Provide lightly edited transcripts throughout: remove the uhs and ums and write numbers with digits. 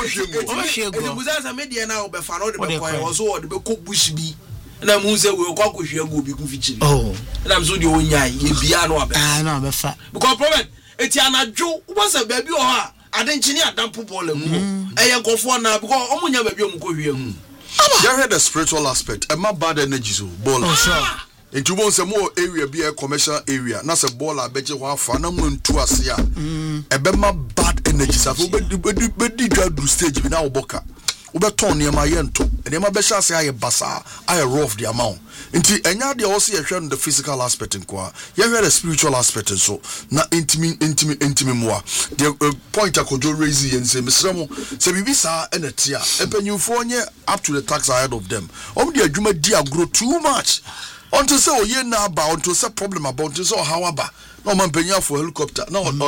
it was as a media now be fan the boy was all the cook bush be na mu say we kwa ko hwe go bi ku fichi na am so de onya ye bia no aba no be fa because problem eti anadwo wo say ba bi o ha adenchini adampo ball mu eye nkofo na because omunya ba bi o mu ko hwe mu you heard the spiritual aspect and my bad energy so ball into one some more area be a commercial area na say ball abeje ho afa na mu ntu ase a ebe ma bad energy so be do stage bi na oboka ubeton niam ayento niam abesha ase aye basa aye rough the amount nti enya de also ye hwe the physical aspect nko ye hwe the spiritual aspect so na intimi moa the point akojo raise ye nse mesremo se bibisa enetia epanyufo onye up to the tax ahead of them de adwuma di agro too much until say oye na about until say problem about until say how aba no man panya for helicopter na on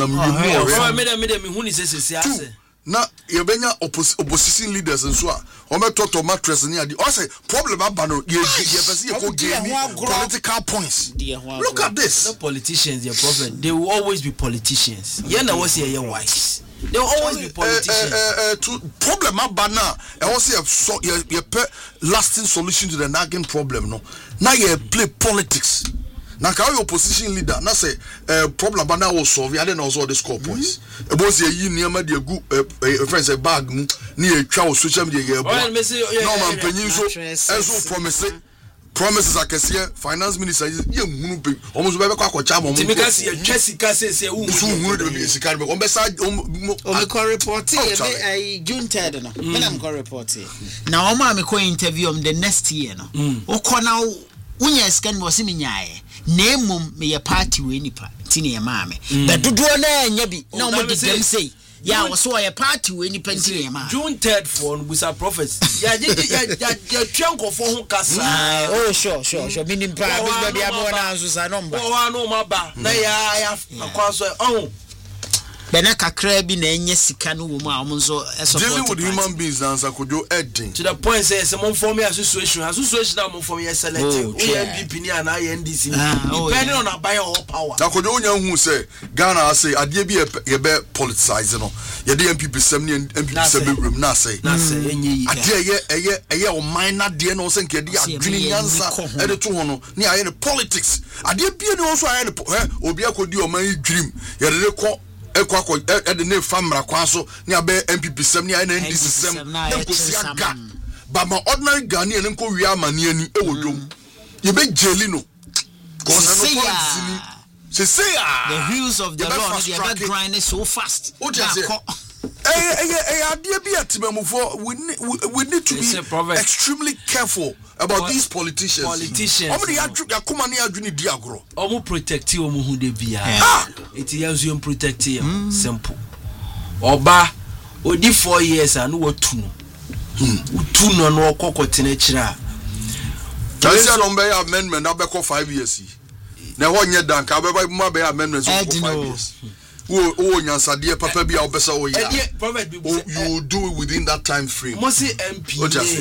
me hu ni se na yebenya opposition leaders nso a o metoto mattress ni ade o say problem abano ye pese ye ko gain political points. Look at this. No politicians their problem. They will always be politicians. You know what say wise. They will always be politicians. Problem abana e wo say ye lasting solution to the nagging problem no. Now you play politics. Na ka your opposition leader na say problem ba na wo solve ya dey also the score points e bo say yi niam de gu friends e bag mu na ye twa social media ye bo no man panyin so enso promises akese finance minister ye hunu pe omo so be kwa kwacha mo timika se ye twasika se wu hunu de be sika be o be sa o me ko report e June 3rd no me na me ko report na o ma me ko interview the next year no o ko na unya scan wo se me nyaaye na mum me ye party we nipa tini ye maame but dodo na anya bi na o mo dem say ya wo so ye party we nipa tini ye maame June 3rd for busa prophets ya twenko for ho kasa oh sure minim pa everybody am na anso sa number o no maba na ya akwaso bena kakra bi na enye sika no wo mu a omonso support dealing with human beings answer kojo edding to the point say some form association that mo form select MPP ni ana NDC depending on abuy or power na kojo onya hu say Ghana say ade bi ye be politicize no ye de MPP sem ni MPP sem room na say enyi ade o minor de no say nke de adwini nyansa e de to ho no ni aye politics ade bi ni o so aye obi akodi o man dwirim ye de ko ekwa de ne famra kwaso ni abe MPP sem ni na NDC sem enkosia ga ba ma ordinary Ghanaian nko wi amane ani e wodwom ye be jeli no cause no politics ni say the wheels of the law they are grinding so fast idea be atimamufo we need to be extremely careful about these politicians omo ya yakoma na adwini di agro omo protect omo hu de bia it yazu em protect him simple oba odi 4 years anu watu no utu no no okokotene kira Tanzania no be amendment na be 5 years na ho nye dan ka be ma be amendment so 5 years oh nyansade papa bia obesa o ya you do it within that time frame mo see MP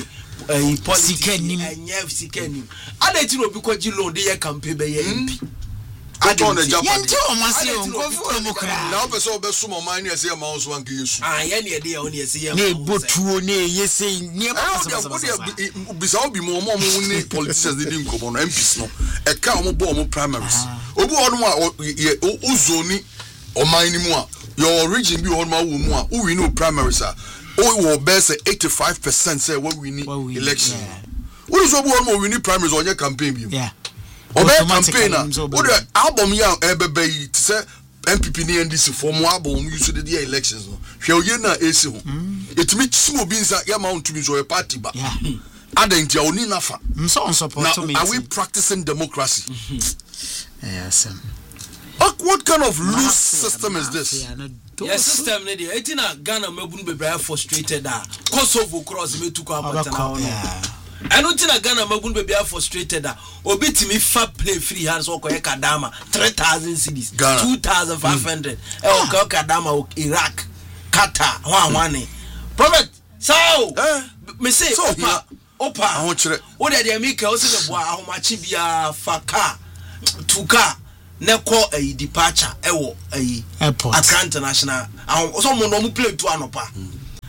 sikeni adeti no bi ko ji loan de ye campaign be ye MP atone Japan yenti o mase o nkofu mo kra na obesa obesu mo man ne se ma so anka yesu ye ne de ye o ne se ye ne botuo ne ye se ne bisa obi mo ne politicians dey nkomo no MPs no e ka mo bo mo primaries obi ono a uzoni o man ni mu a your region bi ono ma wo mu a we no primaries a o will best 85% say what we need election. What is what we need primaries on your campaign? Yeah. Obe campaign what the album ya ebebe say MPP ni NDC for mo album you should the elections no. Hwe ye na esi ho. Etimi chimo bi nsa ya ma ontumi so party ba. Adentia oni nafa. So support me. Are we practicing democracy? Yes. What kind of loose system is this? Yes, system ne dey etina Ghana mabunu bebraya frustrated da Kosovo cross me tuko apatana no eno tina Ghana mabunu bebraya frustrated da obi timi fa play free hands okoye kadama 3000 cedis 2500 e okoye kadama Iraq Qatar hwane prophet so me say opa ahon kire wo dey America wo se ne boa ahomachi bia faka tuka neko a departure ewo Accra International so mo no mu play to anopa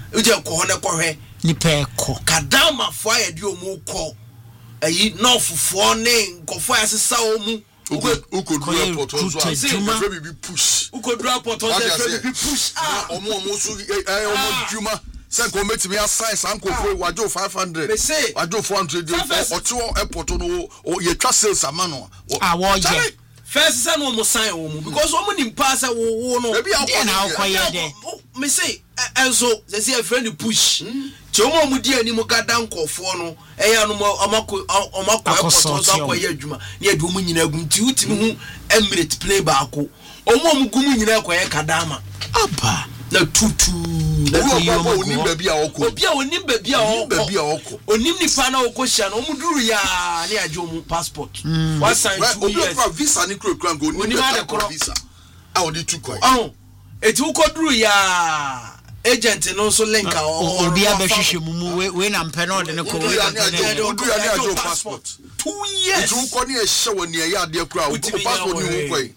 uje ko ne ko hwe ni pe ko kadama fo ayede omu ko ayi nofofo ne nkofo asesa omu ukodura airport so say be push ukodura airport so say be push omo so omo djuma say ko metimi assign sanko fo wajo 500 wajo 400 oto airport no ye twa sales amano wo ye first say no mo sign omu because omo nim pass wo no dey na akoye dey me say enso say a friend push ti omo di ani mo gada nkofo no eya no omako airport so akoye adwuma ne adu omo nyina agum ti utimi hu emirate play baako omo gum nyina akoye kadama aba na tutu oni baby a okọ obi a oni baby a okọ onim nipa na okọ hia no omuduru ya ne aje omu passport one sign 2 years obi visa ni kro go oni visa a odi tu koi eti ukoduru ya agent no so link a obi abehwehwe mumu we na mpe no de ne ko we na aje passport 2 years eti ukọ ni ehye woni ya ade kra o passport ni ukoi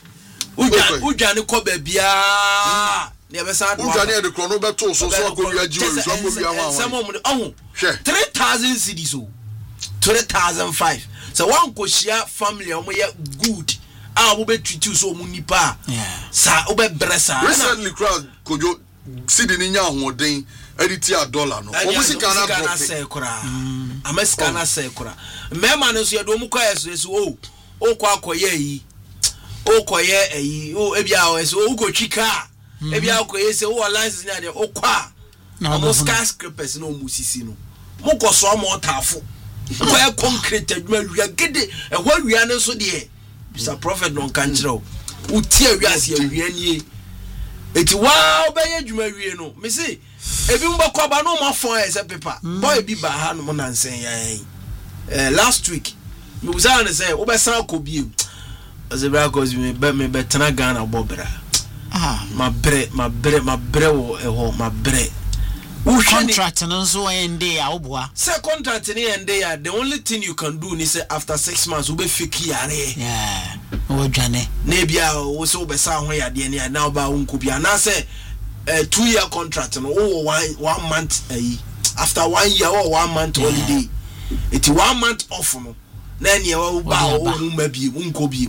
ujani ko bebia ne ebesa do ujani e de kro no beto so akowia jiwe so akowia wa some of oh 3000 cedis o 3005 so one ko share family omo ye good a wo be treat so omo nipa sa wo be bresa recently crowd kojo cedi ni nya hoden editi a dollar no omo sika na drop se kura amaska na se kura mema no so ye do omo kwa yeso o kwa akoye yi o koye eyi o ebia o so o ko twika ebia koye se o license ni ade o kwa o skyscrapers no musisi no mo ko so mo tafo koye concrete adwuma wia gede e ho wia ne so de bisa prophet non kan kire o tie wia se wia nie eti wa obeye adwuma wie no me se ebi mbo ko ba no mo fon e se paper boy bi ba ha no mo nansen yan last week me uzan ne se obesan ko bi as a because me betena Ghana bobra my bre wo eho my bre contract no so ende ya oboa say contract ni ende ya the only thing you can do ni say after 6 months we be fake yare o dwane na bia wo so be sa ho yade ni na ba unko bia na say 2-year contract no o 1 month after 1 year or 1 month holiday it 1 month off no na ne wa ba o ma bi unko bi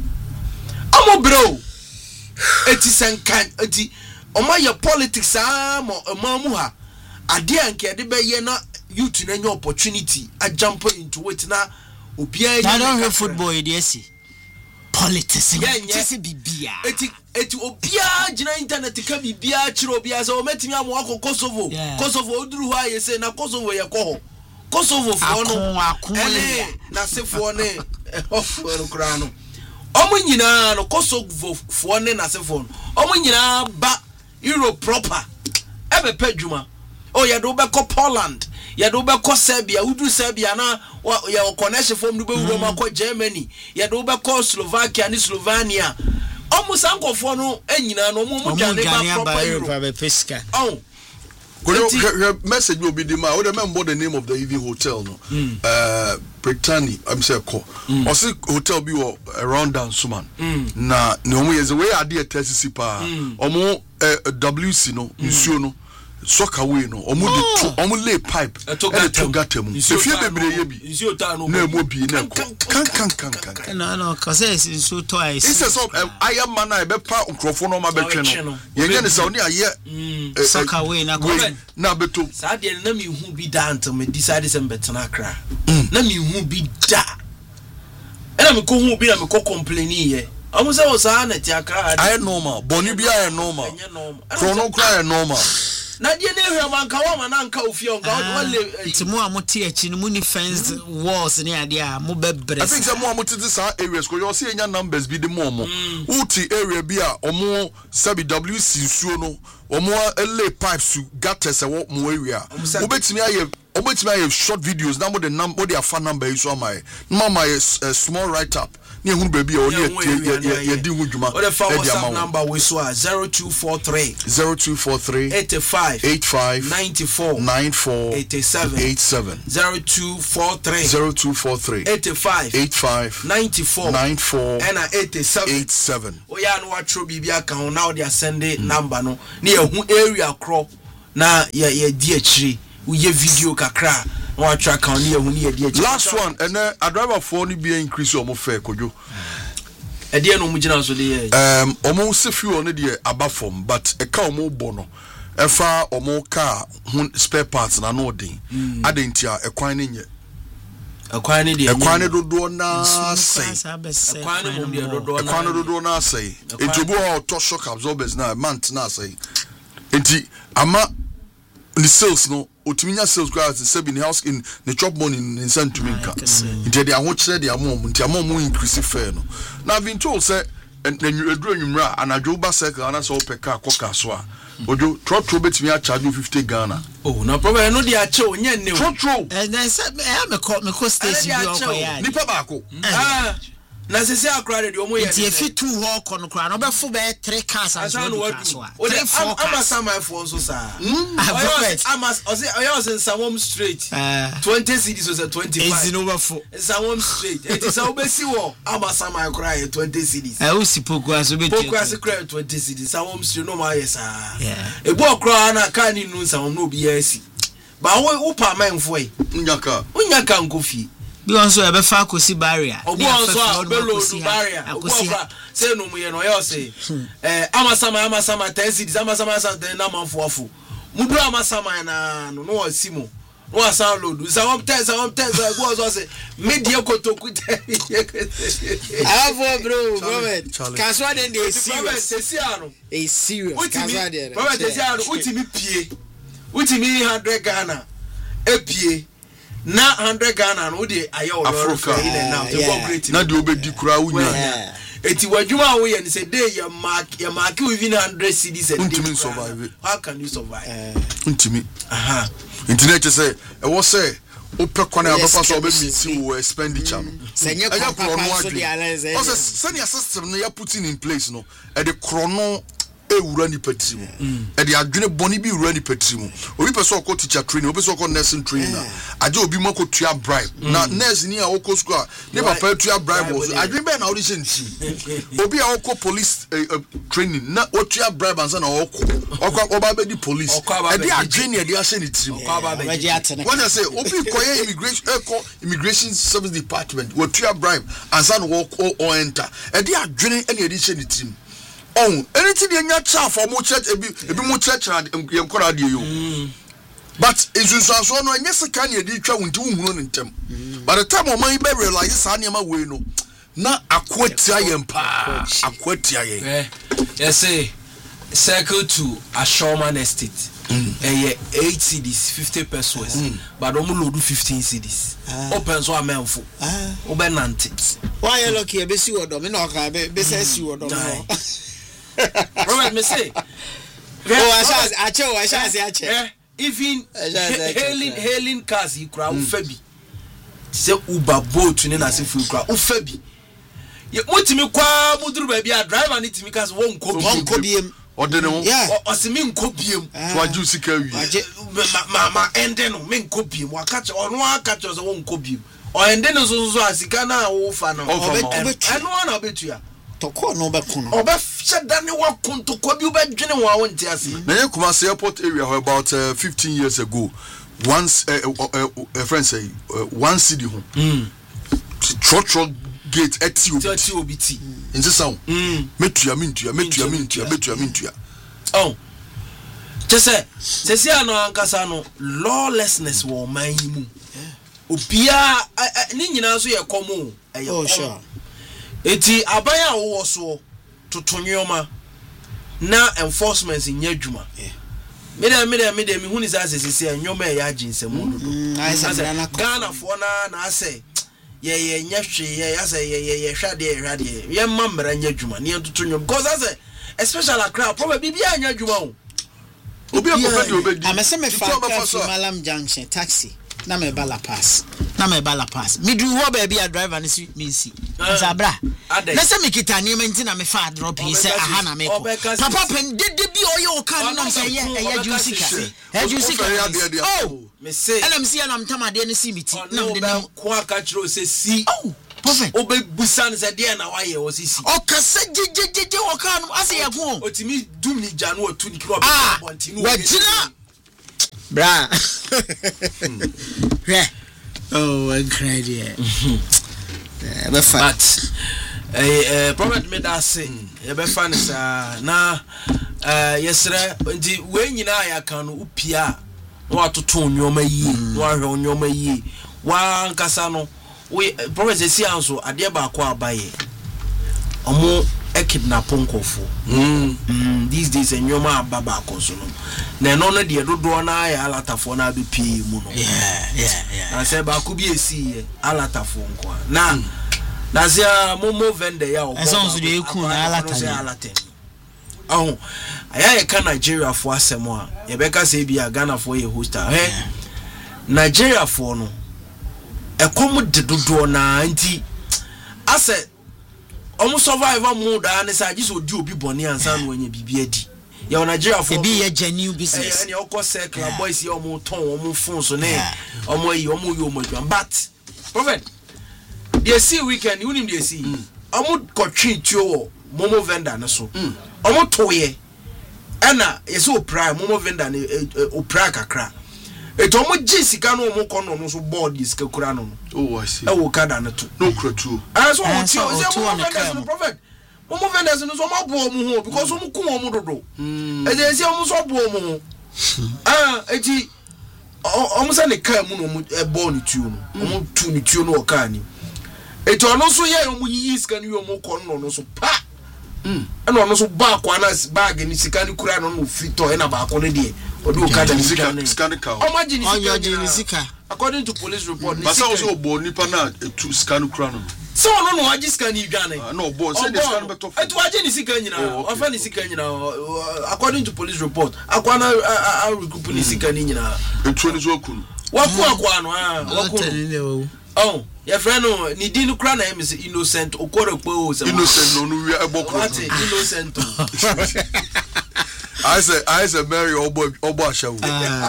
amo bro eti senkan eti oma ye politics mamu ha ade anke de be ye na youth na nya opportunity a jump into it na obia I don't have football idiocy politics yes bibia eti obia gina internet ka bibia chiro obia so metimi amo akọ Kosovo oduru ho aye se na Kosovo ye ko Kosovo fo no na sefo ne ofo kra no omo nyina no Kosovo fo ne na sefo no omo nyina ba Europe proper ebe pedwuma o ye do be ko Poland ye do be ko Serbia udu Serbia na ye connection from do be wuro ma ko Germany ye do be ko Slovakia ni Slovenia omo sankofo no enyina no omo jane ba proper pesca message will be the man. I remember the name of the EV hotel, no. Brittany, I'm saying call. I see hotel be around down Suman. Na no is the way I did test pa. Omo WC no, no. Soccer way no. Omo lay pipe. And to gatemu. If you be bi. No mo bi na ko. No, cause it's so twice. It's so I am man I be pa nkrofo no ma betwe no. Ye ne se oni aye soccer way na ko. Na beto. Sa de na mi hu bi da until me decide say betena kra. Na mi hu bi da. Ena me ko hu bi na me ko complain ye. Omo say o sa na ti akra. I normal. Boni bi I normal. Chrono cry normal. Na die na hwe manka wa ma na nka ofie onka wale ntimo amote achi no muni fence walls ne ade a mo bebre I think say mo amote this areas ko you see enya numbers bi de mo uti area bi a omo sabi WC nsuo no omo lay pipes to gutters e wo mo area obetimi aye short videos na mo the number the phone number is on my mama small write up ni ehun baby o ni ye di hudwuma o the WhatsApp number we so 0243 85 94 87 0243 85 94 and 87 o ya no atro bibia kan now they send number no ni ehun area crop na ye di achiri uye video kakra na wa track on ye hu ni ye di achiri last one and a driver for ni be increase omo fare kojo e de no mu gina so de ye omo se fuel no de aba from but e ka omo bo no e fa omo car spare parts na no den adentia e kwan ni nye akwan ni de ekwan ni dodo na sei akwan ni mu de dodo na ekwan ni dodo na sei etubu o to shock absorbers na mant na sei enti ama the sales no otiminya sales grants in seven house in the chop money in Santuminka enti de aho kire de amom enti amom increase fare no now been told say eduru nwumra anadwo ba cycle na so peka akoka so a ojo trotro betimi a charge 50 Ghana oh no problem no dey ache onye ne trotro then say me call station bi okoya nipa baako na sese akrade de omo ye tie fit 2 ho kono kra no be fo be 3 cars and so o de ama sama phone so sa ama oyo samom straight 20 cedis so 25 is no be fo samom straight it is obesi wo ama sama kra 20 cedis o si poku aso be poku aso kra 20 cedis samom straight no ma yes e bo kra na ka ni nu samom no bi yesi ba wo pa manfo e unyaka nkofi bi on so e be fa akosi barrier obo on so be load barrier akosi say no mu ye no yo say amasama 10 cities amasama na manfo mudu amasama na no asimo no asan load some test go so say media kotoku avo bro Robert kaswa den dey serious serious kaswa den Robert tesiano utimi pie utimi 100 Ghana epie na 100 Ghana no de ayo Africa in now to go great na de obedi kura unya eti wadwuma wo ye say day ya mark within 100 cedis a day survive how can you survive ntimi internet say e wo say opekwana abafa so be meet wo expenditure no senye papa so de alliance o say senior system no ya putting in place no e de krono ewura ni patimu e de adwene boni bi ewura ni patimu obi person ko teacher training obi person ko nursing training na aje obi mako tua bribe na nurse ni a woko school ne papa tua bribe was adwene be na audition ti obi a woko police training na otua bribe ansa na woko oba be di police e de adwene e de ase ni timu when I say obi koye immigration service department otua bribe ansa na woko o enter e de adwene e na de ase ni timu oh anything dey nya cha for mo church ebi mo church na yenkora de yo but isunsanso no enye sika na edi twa wunti hunhunu ne ntem by the time o man be realize sa na ma we no na akwatia yempa akwatia ye yes say circle to Ashoman Estate 8 cedis 50 pesos but o mo load 15 cedis open so amenfo o be nante why you lucky be si odo me no ka be say si odo no Robert me say I shall even hailing cars you crowd fabi say Uber boat ni na se fu crowd fabi ye mutimi kwa muduru ba bia driver ni timi cars won ko biem odene ho osimi nko biem so aju sika wi ma ende no me nko biem wakacha ono akacha so won ko biem o ende no so asika na wo fa no eno na betua toko no be kono obe shedane wa konto kwa bi obedwene ho a wonte ase na ye Kumasi airport area about 15 years ago once a friend say one city ho trotro gate eti obiti nse sound metua oh se ano ankasa no lawlessness wo man mu obia ni nyina so ye komo oh sure eti abaya wo so totonyoma na enforcement nya adwuma me hu ni sa sese anyoma ya aginsemu dodo Ghana fo na ase ye nya hwe ye ase ye hwade ye mamra nya adwuma ne totonyom because ase especially Accra probably bibia anya adwuma o obi akofadi obedi amese me fa Malam Junction taxi na me bala pass me do ho ba bia driver ni si me si zabra na se me kitani me ntina me fa drop he say aha na me papa pen de bi oyo ka no say ye jusika oh me say and I'm see and I'm tamade ni si miti na me dem ko aka chiro say si oh perfect obe busan say de na waye o si o ka se jejeje o ka no ase ye ko otimi dum ni janu otu ni kiro wajina bra yeah oh I cried yeah but prophet me that say e be fan sa na yesre nti we nyina ya kan upia no atoto nyoma yi no ahwe nyoma yi wa nkasa no we prophet say anso ade ba akwa abaye omo kidnap nkofo these days nyoma ababa akoso no na no de dodo na ya alatafo na be pii mu no yeah na say ba ku bi esi alatafo nko na say momo vendor ya obo eso de eku na alatan oh aya ka Nigeria fo asemo a ye be ka say bia Ghana fo ye hosta Nigeria fo no ekomo de dodo na nti ase omo survivor mu da ne sa giso di obi boni ansa no anya bibia di ya Nigeria for be a genuine business and your circle boys here omo ton omo phone so ne omo yi omo yo omo dwan but prophet they see weekend you nim they see omo kotwe tuo momo vendor ne so omo toye ana yesi opra momo vendor ne opra kakra eto omo gi sika no omo kono no so board sika kura no oh I see e wo kada ne to no kratu so omo tio say momo vendor no prophet momo vendors no so mo bo omo ho because omo ku omo dodo e dey say omo so bo omo ho eti omo say ne ka mu no omo e bo ne tuo no omo tu ne tuo no o ka ni eto ono so ye omo yi sika ni omo kono no so pa and ono so ba kwa na bag ni sika ni kura no no fito e na ba ko ne de odi o ka da sika omo sika according to police report but also bo nipa na tu sika ni kura no so no waji sika ni dwane no bo say the sika beto etu waji ni sika nyina ofa ni sika nyina according to police report akwa na group ni sika ni nyina etu ni so kunu waku akwa no waku oh your friend no ni din kura na em is innocent okoro pe o say innocent no no we ebokro innocent I say Mary obo ashawo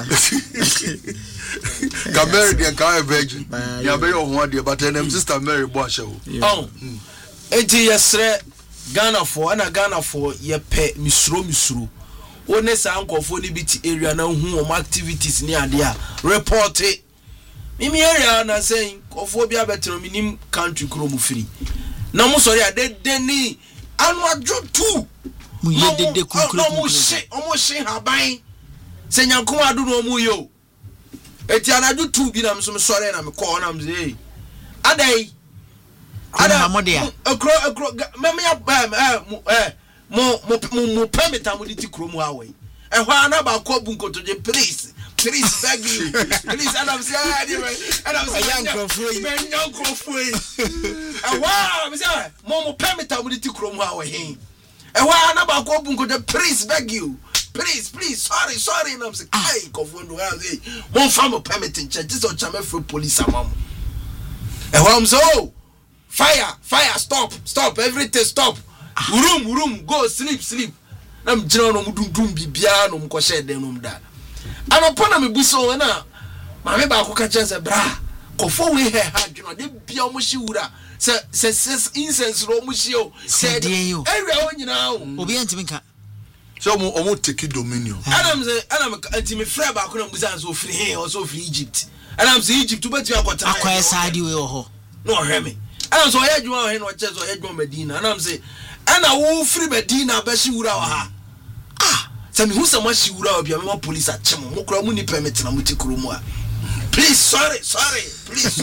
ka Mary dey ka virgin ya be your ho dey but them sister Mary bo ashawo oh enti yesre Ghana for na Ghana for ye pe misuro one sa ankofo ni biti area na hu o activities ni ade a report it mimi area na saying kofo bia betro minim country kro mu free na mo sori ade ni anu adwo tu mu ye dede kunkuru omo she haban se nyanko adu no mu yo eti anadu tu bi na mso me sori na me call na mze adai ada ekro meme ya mo permit am di ti kro mu awe ehwa ana ba ko bu nkotoje please beg you please and I'm saying young crofui ehwa me say mo permit am di ti kro mu awe hin ehwa ana ba ko bu nkotoje please beg you please sorry and I'm saying hey kofundo hey mo fam permit in church so chame for police amam ehwa am so fire stop everything stop room go sleep nam jina no mudundum bibia no mkoshe den no mda anopona mebuso na ma me ba ko ka chense bra kofo we he ha dweno de bia o mhyi wura se incense ro mhyi o se area o nyina o obi antimi ka so omo take dominion anam antimi frɛ ba ko na mbuza so free he o so free Egypt anam se Egypt ubeti akota akwai side we ho no hweme anam so ye dwuma he no che so ye dwuma Medina anam se ana wo free Medina ba shi wura wa ha Sami who some much you would be more police at Chemo, Mokramuni permit na Mutikurumwa. Please, sorry, please.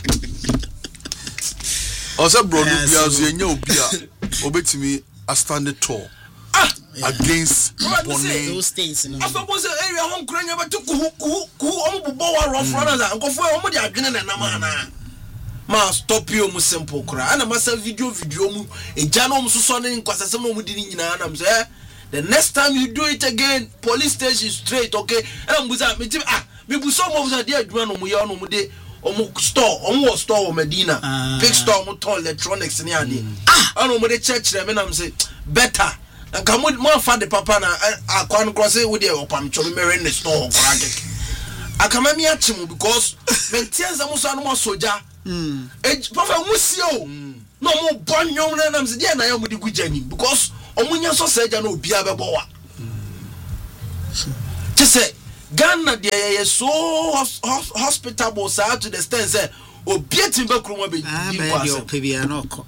Also, bro, you obey me a standard tall against those things. I suppose the area home crying about who rough runners and go for a agreement and Namana. Ma stop you mu simple cry. And I must have video mu a janum so sonning because some of the the next time you do it again, police station straight, okay? And I'm with me. Me bu some of the dear Juan Muyan Mude, almost store Medina, big store, motor electronics in Yadi. I know the church, and I'm saying, better. And come with more for the papa, I can't cross it with you, I'm trying to in the store. I come at me at him because maintains a Musan soldier. Papa Musio, no more born young, and I'm saying, I am with the good journey because. Omunya so say ja no bia bebowa. Just say Ghana they so hospitable sir to the extent say obieti be kroma be di kwase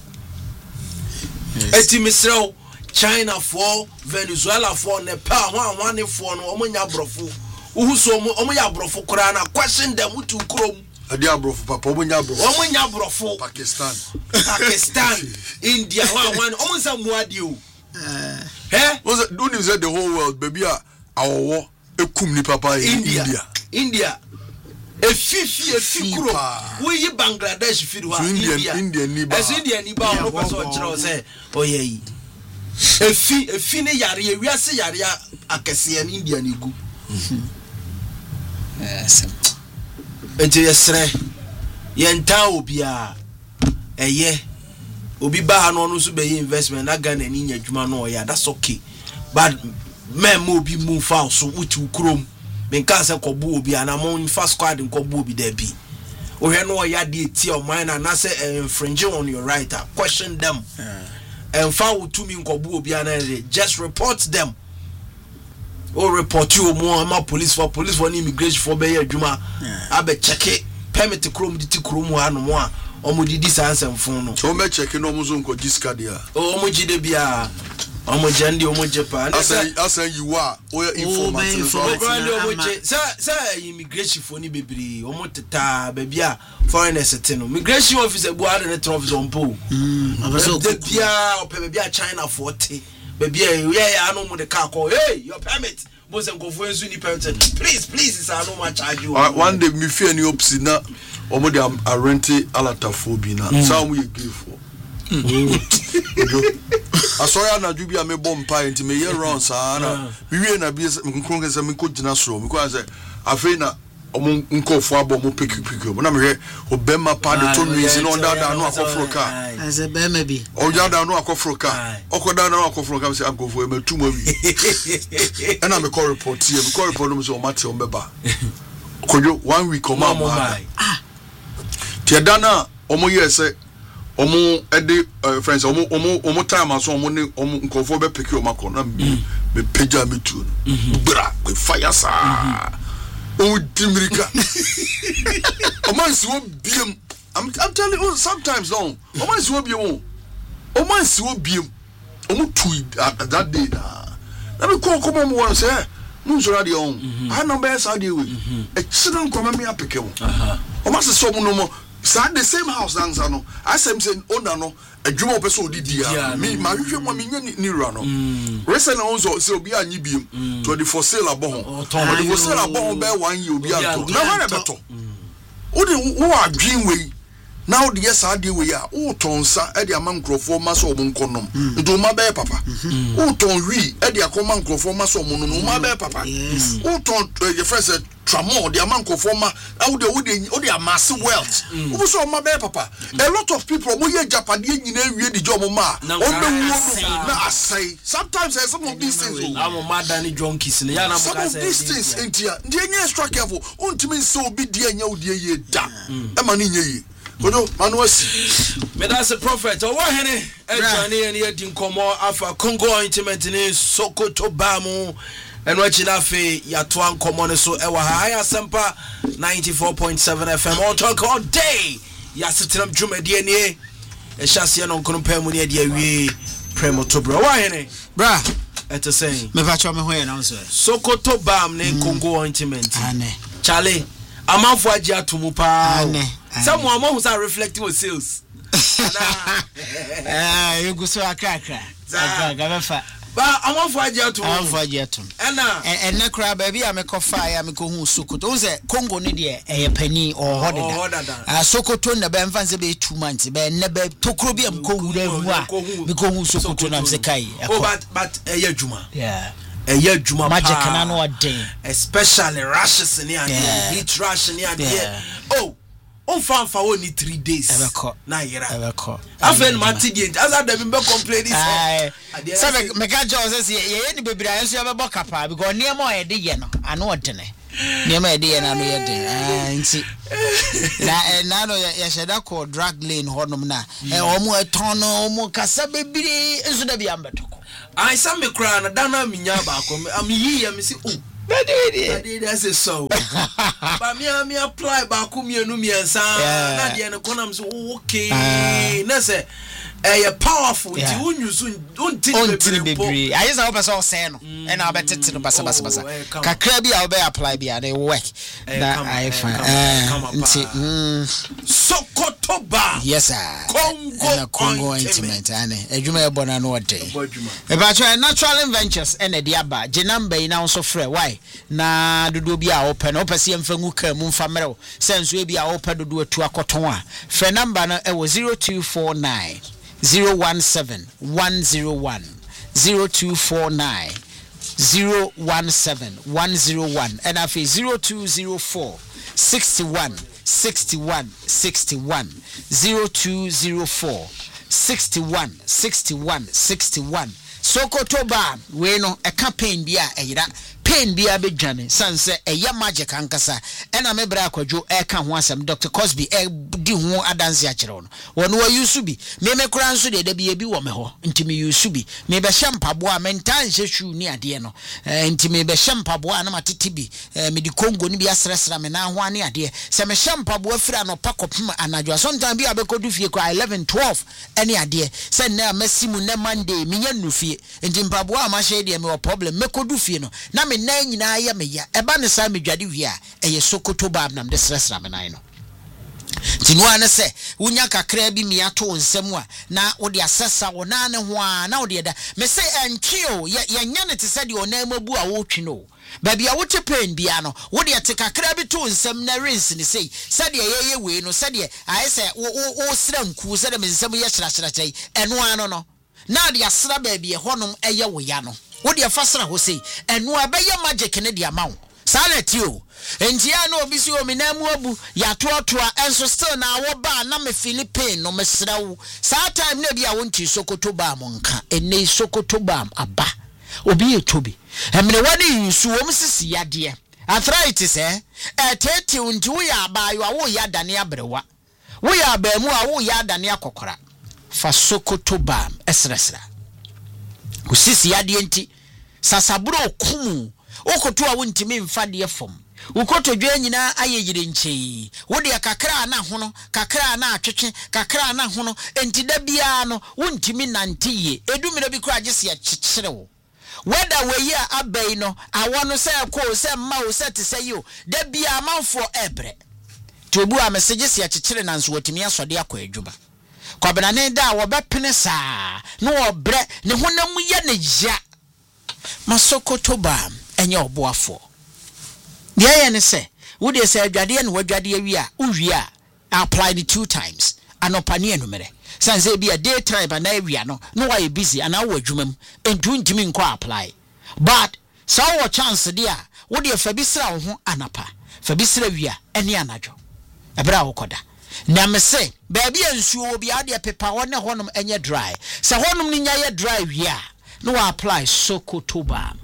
eti misrel China for Venezuela for Nepal one for no omonya brofo uhu so omonya brofo kura na question them to krom ade abrofo papa omonya brofo Pakistan India one omonsa muade o was it don't you say the whole world baby awowo ekum ni papa India efi kuro we Bangladesh fi do India ni ba no person kire say oyeyi efi ne yare ewiase yare akese ne India ne gu yes ente yesre yenta obia eye obi ba ha no so be investment na Ghana ni nya adwuma no oya that's okay but men mo bi move out so uti ukrom men ka se kobo obi ana mo first squad nkobo obi da bi ohwe no oya de eti o man na say infringing on your right question them and foul to me nkobo obi ana just report them or report you more police for immigration for be adwuma abe check permit krom di ti krom ha no mo a omo di ansem fun no so me check no mo zo nko discard ya omo jide bia omo jandi omo jepa asa you are o information say immigration for ni bebiri omo teta ba bia foreigners te no immigration officer bu ade net officer on po the bia o pe bia China 40 ba bia yeah anu mo de car call hey your permit boss en kofu ensu ni permit please is anu ma charge you one day me fear ni opsi na omo de arrente alataphobia na so we give for asoya na dubi a me bompa enti me year round sa na wiwe na bi nkronke se me ko gina so me ko say afei na omo nkofo abo mo pick na me hwe obema pa de to nwisi no da no akofro ka as a bema bi o ja da no akofro ka okoda na akofro ka se akofo e matuma wi na me call report here me call report no so mate o beba kojo 1 week o ma ti dana omo yese omo ede friends omo time aso omo ne omo nkofo be pick o makọ na me peja me tu bra we fire sa o dimirika omo si wo biem I'm telling you sometimes no omo si wo biem omo si wo biem omo tu that day na me ko mo won say no so radio on I number Saudi we e chidon ko me apeke wo omo se so mo no mo the same house dancer no I say owner no adwuma person odidia me ma hwehwe mo me nya ni ra no recent na onzo se obi anyi biem to the for sale abohon the for sale abohon be 1 year obi ato na where beto wo adwin we now the yes ade we ya wo tonsa e de amankrofo ma so omo nkonom ndo ma be papa wo ton wi e de akoma nkrofo ma so omo no ma be papa wo ton your friend said tramo the amankrofo ma wo de amass wealth wo so ma be papa a lot of people mo ye japade nyina wie di job ma o be wo na asai sometimes some of these things am madani junkies ne ya na mo ka say some of these things entia the anya extra careful untimi so obi di anya odi ye da e ma ni nye Odo manuasi me that's a prophet o wa hene e jani ene edi nkomo afa Congo ointment ni Sokoto bamu eno achi na fe ya to nkomo ne so e wa ha ya sempa 94.7 FM all talk all day ya sitram dwumade ene e hyase no nkono pa mu ne de awie premo to bro wa hene bra et say me fa cho me ho ye na so Sokoto bam ne Congo ointment ane chale amanfo agi atomu pa some among who are reflecting on sales. You go so akaka. But I'm on for to and na cry baby am ko fire am ko hu Sokoto o se Congo ne de e pani or hodeda Sokoto na be mfa se be 2 months be na be tokro bi am ko wura hu a be ko hu Sokoto na se kai but juma juma magic na no den especially rashes in here heat rash in here on fan for only 3 days na yera afen matidi as adam be complain this say me ga jo say ye ni bebira enso ye be bokapa because niam o ye de ye no ano odene niam e de ye na no ye de nti na no ye sheda ko drag lane honom na omo eton no omo kasa bebiri enso da bi ambetoko I sam me kra na dana minya ba ko am yi ya me si That's a so. But me apply back mienu miensa. Na de no konam so okay. Na say powerful. Ti unyu untin bebre. I say open so say no. E na obetete no basa. Kakra bi a obe apply bi and work. Na I find. Sokoto Bar. Yes sir. Congo intimate ane. Ejuma e bona no ode. E ba try Natural Ventures ene de aba. Je number yi na so frɛ why na dodo bi a open opese mfa ngu ka mu mfa mrew senso e bi a open dodo atu akoton a frɛ number no e wo 0249 017 101 0249 017 101 and afi 0204 61 61 61 0204 61 61 61 Sokoto Bar we no e campaign bia eyira pain bia be dwane sanse eya magic ankasa ena me bra akwadwo e ka ho asem Dr. Cosby e di ho adanse a kire no wono wa yusu bi me kura nso de da bia bi wo me ho ntimi yusu bi me be shampabo a mentan hye hwu ni ade no ntimi be shampabo a na matete bi me di Congo ni bi asresra me na ho ane ade se me shampabo afira no pakopem anadwo sometimes bi abekodu fie kwa 11 12 ane ade se na masimu na Monday me nya nufie ntimpabo a ma hye de me wo problem mekodu fie no na me nan nyina ya me ya eba ne sa medwade wi a eye Sokoto Bar nam de sresra me nan no tinwa ne se wunya kakra bi mi ato nsem a na wo de asesa wo na ne ho a na wo de da me se entweo ya nya ne te se de ona mabu a wo twi no ba bia wo chepen bia no wo de te kakra bi to nsem na rinse ne sei se de ye we no se de aye se wo sra nku se de me nsem ye kyerɛ eno ano no na de asra ba bia honom eye wo ya no wo de fasra ho sei eno abeye magic ne de amawo sanity o entia na obi si o mi na mu abu ya toatoa enso still na wo ba na me Philippine no me srawo sa time na bia wo nti Sokoto Bar mo nka ene Sokoto Bar aba obi etobi emre wani yusu wo msisi yade arthritis tete unti wo ya abayo wo ya dane abrewa wo ya abamu a wo ya dane akokora fa Sokoto Bar esresra usisi yade nti sasaburo kumu okoto a wontimi mfa de fom ukoto dwe nyina ayeyire nche wode kakra na hono kakra na atwetwe kakra na hono entida bia no wontimi nantiye edumire bi kura agese ya kyekyerewo weda weyi a abai no awono se ko se ma o se te se yo da bia manfo ebre tobu a message se ya kyekyere nanso wotimi asode akọ adwuma kwabena ne da wo bepene saa no obre ne honam ye ne ja Sokoto Bar enye oboafo de ye ne se wo de se adwade ne wadwade wi a uwi a apply the 2 times anopane enumere sanse bia day time na wi no no why busy ana wo adwumam entu ntimi nko apply but so wo chance de a wo de fa bi sra wo ho anapa fa bi sra wi a ene anadwo ebra wo koda na me se ba bia nsuo bi ade pepa wo ne honom enye dry se honom ni nya ye dry wi a no apply Sokoto Bar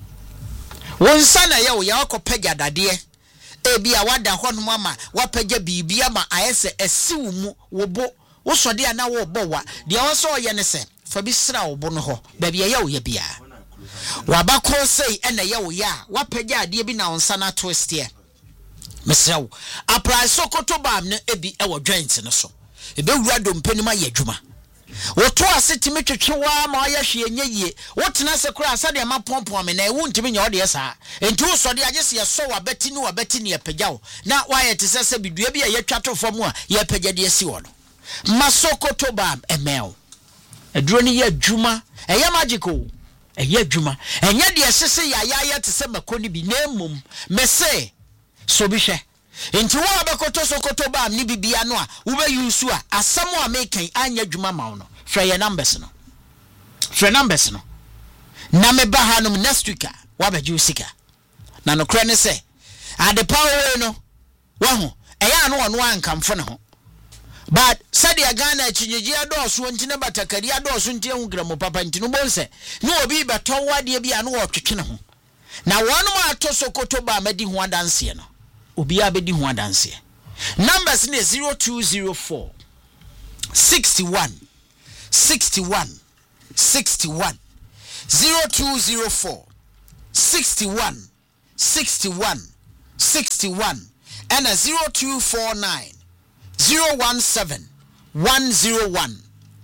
wonsa na ye wo ya akopagya dade bia wada honom ama wapagya bibia ma ayese esiwu mu wobo wo sode ana wo bowa de wo so ye ne se fa bi sra wo bo no ho ba bia ye wo ye bia wabako sei ena ye wo ya wapagya ade bi na wonsa na twist ye mesrawo apply Sokoto Bar ne ebi e wo joint ne so ebe wura dompanima ye adwuma woto asetimi twetwewa ma ya hwe enye wotena se kura asa de ma pompom me na ewu ntimi nya ode sa enti wo so de agese ye so wabeti ne yapagyawo na waye te sese bidua bi ye twato fam a ye pagya de asi wo no Sokoto Bar emel aduro ni ye adwuma eye magical eye adwuma enye de sese ya te se makoni bi na emum mese so bi hwe enti wo abekoto Sokoto Bar ni bibia no a wo be yusu a asamo a mekan anya dwuma ma wo no frɛ numbers no na me ba hanum next week wa ba jusika na no kra ne se ade power no wo ho eya no ono ankamfo ne ho but said ya Ghana chinyegi adoso ntine batakari adoso ntie hu gramo papa ntino bonse no obi beto wade bia no wo twetwe ne ho na wonu ma ato Sokoto Bar madi ho adanse no obi abedi ho adanse numbers ne 0204 61 61 61 0204 61 61 61 and a 0249 017 101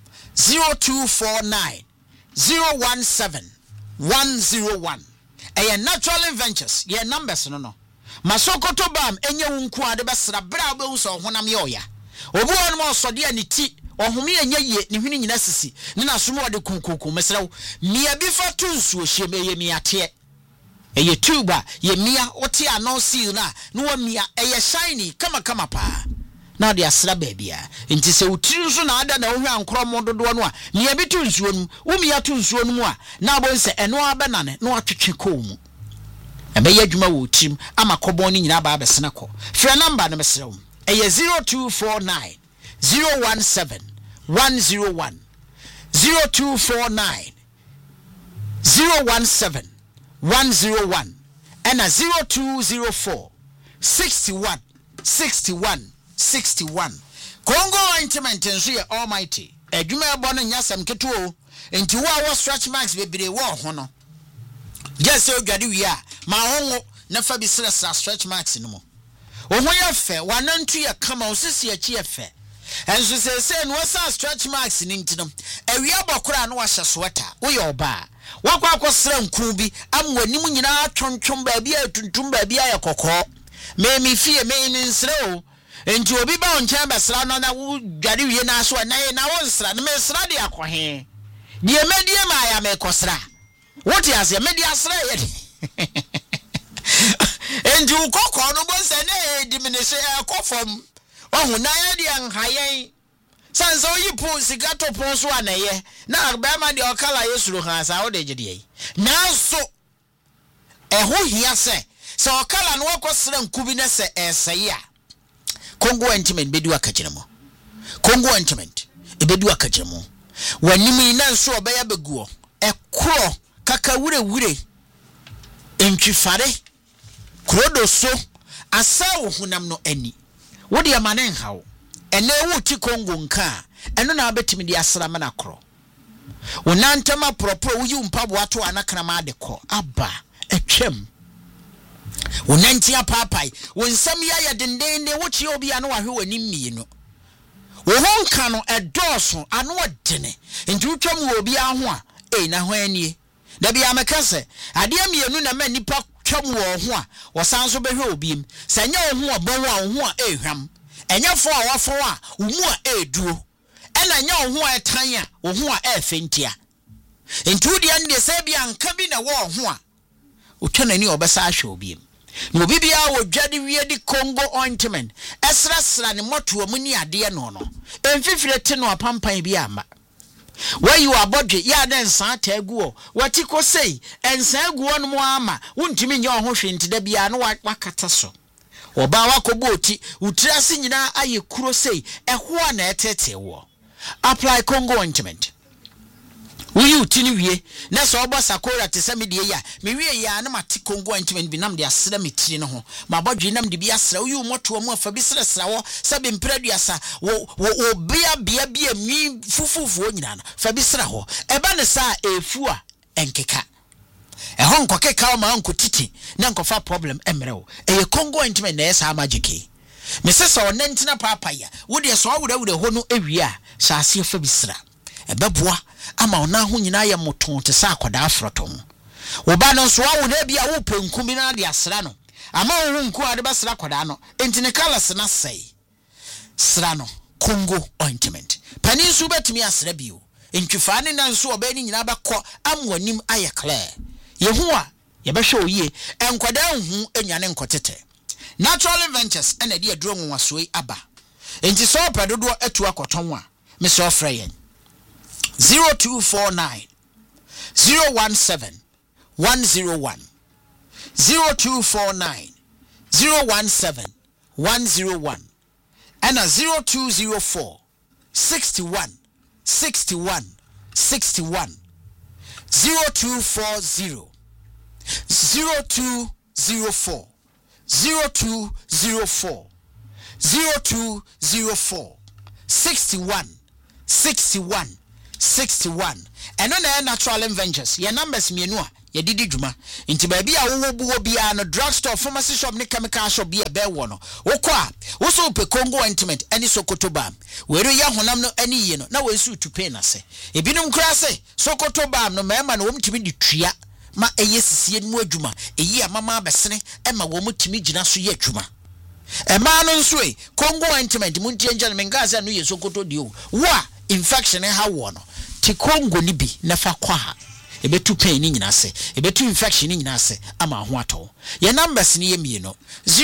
0249 017 101. A Natural Ventures, ye numbers no. Masokoto bam enye wunku ade besra bra be so honam yoya. Obu on mo so de aniti ohumi enye ye ne hwini nyina sisi. Ne na somo de kunkunku mesra mia bi fa to nsuo hye me ye miate. Eye tuba ye mia oti anonsi na no wa mia eye shiny kama pa. Na de asra baabia enti se utiri nso na ada na ohwe ankromo dodo no a mia bi to nsuo num wo mia to nsuo num a na abonse eno abenane na watwetwe ko mu ebe ye adwuma wo tim ama kobon ni nyina ba abesena ko frɛ number no mesrɛ wo eye 0249 017 101 0249 017 101 and a 0204 61 Congo Ointment nso ye almighty adwuma ebo no nyasam keto enti wo stretch marks bebre wo ho no just say odwade wi a ma hongo na fa bi sra stretch marks no mo wo ho ye fe wanantu ye kama osisi ye chi ye fe enso se no sa stretch marks ni ntino awi abokora no wahye sweater wo ye oba wakwa akosra nku bi amwanim nyina atwontwom ba bia tuntum ba bia ye kokko me fie me nsre o enti obi ba onche besra no na wo dware wie na so na ye na wo nsra na me sra de akohe die medie ma ya me kosra what is ya medie asra ye enti ukoko no bo se na diminish ekofom ohu na ye de anhayen sanso yipo sigato pon so anaye na ba ma de okala yesuro han sa wo de gide na so eho hia se okala no wakosra nkubi na se eseye a Congo Ointment bedu akagiremo Congo Ointment ebedu akagiremo wanimi na nso obeya beguo ekro kakawure entwifare krodo so asa wo hunam no ani wode amane nhawo ene wo ti Congo nka eno na abetimi di asra mana kro wonantama propro wuyi mpabo ato anakana ma de ko aba etwem wonantia papai wonsam ya dendende wochi obi anu ahwe wani mienu wo honka no edoso anu odene nti wotwam obi aho a na ho anie da bia mekase ade mienu na ma nipa twam wo ho a wosanso behwe obi m sanya wo ho obon a wo ho a ehwam enya fo a wafo a wo mu a eduo ena nya wo ho a etan a wo ho a efentia nti wodi ande se bia nka bi na wo ho a wotwana ni obesa ahwe obi m no bibia wo dwade wie di Congo Ointment esra ne moto mu ni ade no emfifire te no apampan bi ama where you are bodge ya den san taguo wati ko sei ensan aguo no mo ama wontimi nya ho hwe ntida bia no wakata so oba wakobo oti utirase nyina aye kuro sei eho a na etete wo apply Congo Ointment Uyi utini wie na so obo sakora te se medie ya me wie ya na mate Congo Ointment bi nam de asra metiri no ho ma bodwe nam de bi asra uyi moto mu afa bi sra wo se be mpraduasa wo bia mi fufufu nyina na fa bi sra ho eba ne sa efu a enkeka ehon kokeka ma nkotiti na nkofa problem emrewo eye Congo Ointment na esa magike me se so onentina papa ya wo de so awure ho no ewie a sa ase fa bi sra ebeboa ama ona ho nyina ya moton te sa akoda afroton wo ba no so awo na bia wo penku bi na de asra no ama wo nku ade ba sra akoda no entine kalas na sei sra no Congo Ointment pani su betimi asra bio entwifa ne nan so oba ni nyina bakọ amwanim aye clear yehu a ye behwe oye enkwada hu enwane nkotete Natural Ventures ena de aduro nwasoe aba enti so pedodo atu akoton a me so frɛ 0249 017 101 0249 017 101 and a 0204 61 61 0240 0204 61 and on Natural Ventures your numbers mienu a ye didi dwuma nti ba bia wo buo bia no drugstore pharmacy shop ne chemical shop bia be wo no wokwa wo so pe Congo ointment ani Sokoto balm were ya honam no ani ye no na we su to pain ase ebinom kura se Sokoto balm no mema no womtimi di tua ma eye sisie mu adwuma eyi amama abesene ema wo mutimi gina so ye adwuma ema no nso e Congo ointment muntie njale mengaza no ye Sokoto dio wa infection ha wo no ti Congo ni bi na fa kwa ha ebetu pain ni nyina se ebetu infection ni nyina se ama ho ato ye numbers ni ye mieno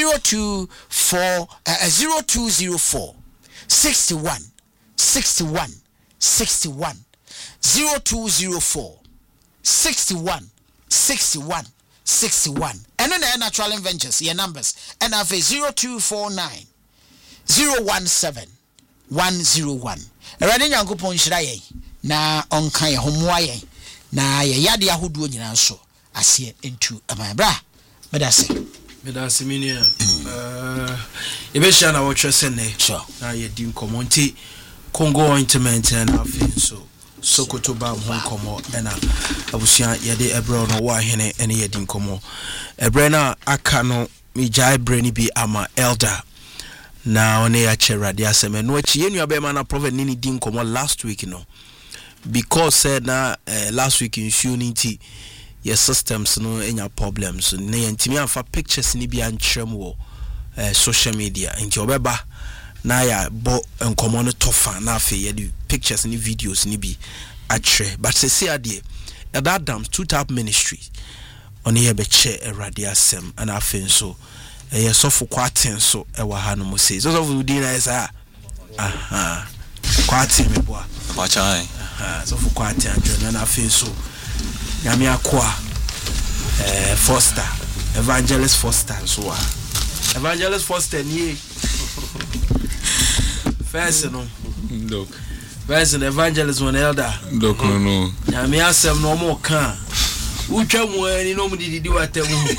0204 61 61 61 0204 61 61 61 and then natural inventors your numbers and have 0249 017 101 erade nyankopon hira ye na onkan ye homoa ye na ye yade ahodo nyina so ase entu amabra medase minia ebesha na watch sene na ye din komonti Congo ointment na afenso Sokoto balm ho komo na abusia ye de ebro no wa hene ene ye din komo ebre na aka no mi jai breni bi ama elder na one ya cherade aseme no achi ye nua be ma na prophet ni din komo last week no because said na last week in unity your systems no enya problems na yentimi afa pictures ni bi antrem wo social media nti obeba na ya bo enkomo no tofa na afa ye di pictures ni videos ni bi atre but say ade that dams two tap ministry on here be che erade asem and afa nso ye sofo kwaten so e wa ha no mo say so sofo di na esa aha kwaten me boa wachai so for kwaten adwo na afa nso nyame akwa Foster Evangelist Foster so Evangelist Foster ni first no dok first evangelist one elder dok no nyame asem no mo kan utwa mu ani no mu didi watamu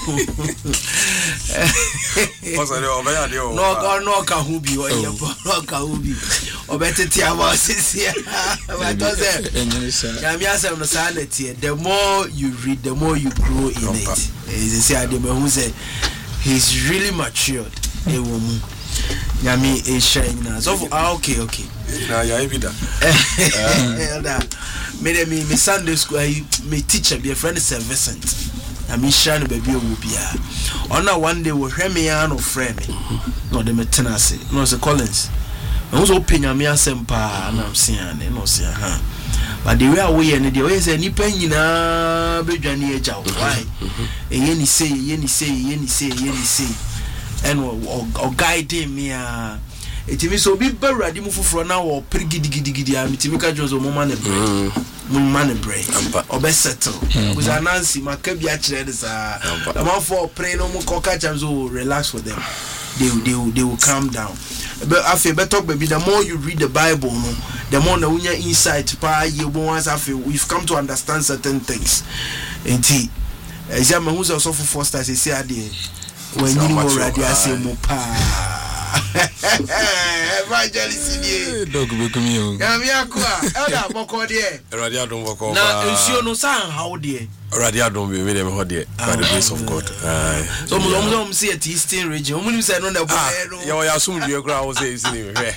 Foster de obeya de o no ka hu bi o ye no ka hu bi obetete abasisia but nyame asem no sanity the more you read the more you grow in it is say adem say he's really matured e wo mu nyame e shine na so okay na ya evida me Sunday school me teacher be a friend is Vincent I mean shine baby wo bia ona one day wo hwe me ya no friend me no de metenase no say Collins no so penya me asempa na msiane no say ha but the way we and the way say nipa nyina bedwane agya why eye ni say and or guiding me etimi so bi bawrade mu foforo na wo prigidigidi amitimi ka jozo mo man bre obe settle because Nancy maka bi a kire this the man for pray no mo koka cham so relax for them they will calm down but after better baby the more you read the Bible no the more na unya insight pa you once after we've come to understand certain things enti exam who's also for Foster say ade when you know already say mo pa evangelist ni dog be kumio nyame akwa elda boko de radio don boko na ensio no san how de radio don be me dem ho de by the grace of God so mo see at Eastern region mo nim say no na bo ya ya sum due kra wo say isi ni hwe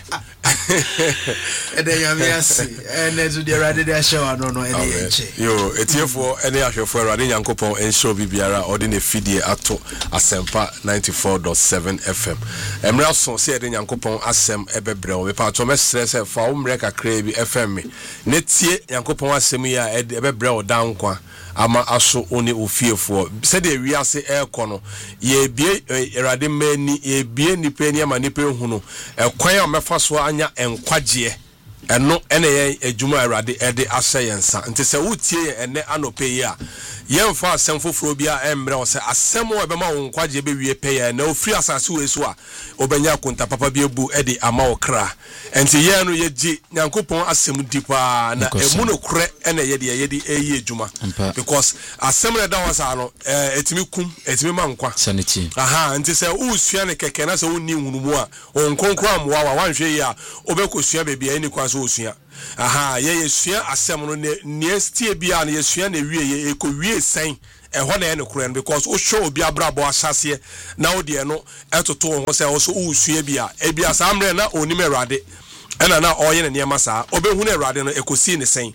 e de nyame ase e na zu de radio de show no e de eche yo etiefo e de ahwefo radio nyankopon ensure bibiara odi na fidie ato asempa 94.7 FM emra so say de nyankopon asem ebebre wo pa to mesre se fa wo mre kakra bi FM ne tie nyankopon asem ya ebebre wo dan kwa ama aso oni ofiefo se de wiase ekono ye bie erade mani ye bie nipa ni ama nipa hu no ekwan a mefa so anya enkwaje eno ene ye adwuma erade ede aseyensa nti se wutie ene anope yi a yemfa asem foforo bia emre o se asem o bema wo nkwaje be wie peye na ofri asase we so a obenya konta papa bi ebu ede ama okra enti ye no ye gi nyankopon asem dipa na emu no kure ene ye de eyi adwuma because asem na da wasa no etimi kum etimi mankwa sanity aha nti se usua ne keke na se wonni hunumu a onkonkro amwa wa wanhwe yi a obekosua be bia ni kwa so osua aha ye sua asem no ne estie bia na ye sua na wie ye ekowie sen ɛhɔ na ɛne koro no because o show obi abrabo ahyase na wo de no ɛtoto ho sɛ wo so usua bi a ebia saa mre na onim Awurade ɛna na ɔyɛ ne niema saa obehu na Awurade no ekosi ne sɛn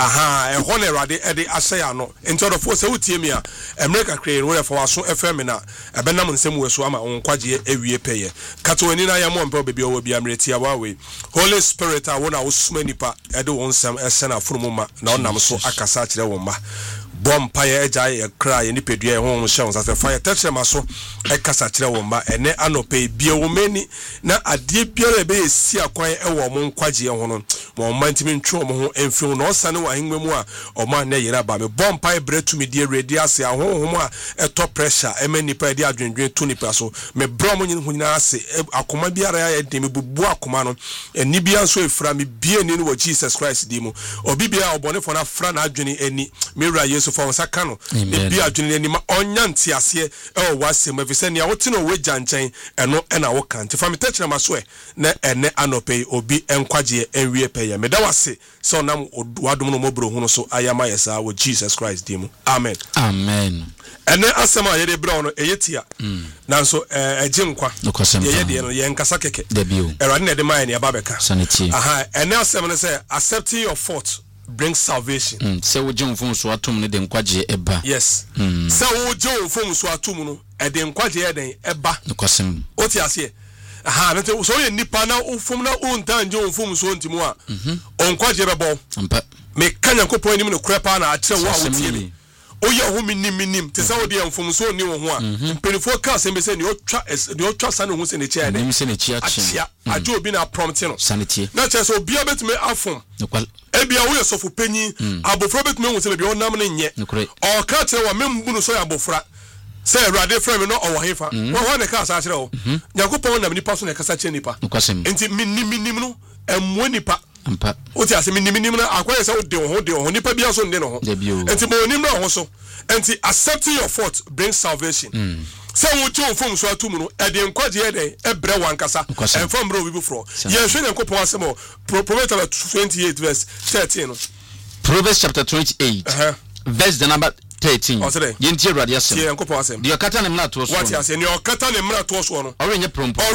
ɛhɔ na Awurade ɛde ahyɛ ya no ntɔdɔfo sɛ wotie mi a America kre no yɛfa waso FM na ɛbɛnam nsɛm wɔ so ama onkwagye ewie pɛyɛ katowani na yɛmo mpɛ obi owo bi amreti abawe Holy Spirit a wona wosoma nipa ɛde wɔn nsɛm ɛsɛ na furu mu ma na ɔnam so akasa kyerɛ wɔn ma bompa ye agya ye kra ye nipedua ye ho hye won fa ye tetchema so e kasa kire won ba ene anope bie wo mani na ade biara be esi akwan e wo mo nkwagye ho no mo mantimi ntwe mo ho emfi no osane wa henwe mu a o ma na yera ba me bompa e bretumi die ready ase ahohom a e top pressure e mani pa de adwendwen to nipa so me bro mo nyin ho nyina ase akoma biara ya de me bubu akoma no eni bia so efra me bie ni no Jesus Christ di mu obi bia obone fo na fra na adwene eni me ra Yesu for sakano e bia adwene ni ma onya ntiase e o wasem afise ne a wote no we gyanchen eno na wo kan ti fa me techna maso e na ene anope obi enkwagye enwie peye me da wase so nam wadom no mobro hu no so ayama yesa wo Jesus Christ di mu amen amen ene asema ye de bra no eyetia nanso agye nkwa ye de no ye nkasa keke erade na de man ne ababeka ene asema ne say accepting your fault brings salvation. Se wo je mfom so atom ne de nkwaje eba. Yes. Se wo je mfom so atom no e de nkwaje e den eba. Nkwasem. Oti ase. Nte so ye nipa na ufom na untan je mfom so ntimu a. Onkwaje bebo. Ampa. Me kanya kopon nim no krepa na akire wo a wotie me. Oye ho minim te se wo de mfom so ni wo ho a. Mpenifo ka se me se ni otwa sa no ho se ne chia de. Nim se ne chia chia. Ajo obi na prompt no. Sanity. Na che so obi abetime afom. Ebia wo yesofu panyi abofra betime hu se bia onam ne nye o ka kire wa membu no so ya abofra se Awurade frɛ me no o wo hefa wo ne ka sa kire wo Yakopɔn nam nipa so ne kasa kire nipa enti minim no emmo nipa ampa o ti ase minim no akwaye se wo de ho nipa bia so nde no ho enti mo onim no ho so enti accepting your fault brings salvation se wo ti ofom so atum no e de nkwaje e de ebre wankasa enfom bro bibu fro ye hwe Yakopɔn asemo Proverbs 28 verse 13 no Proverbs chapter 28 verse the number 13 yenti Awurade asem ye Yakopɔn asem de okata ne mra to so what ase ne okata ne mra to so no orenye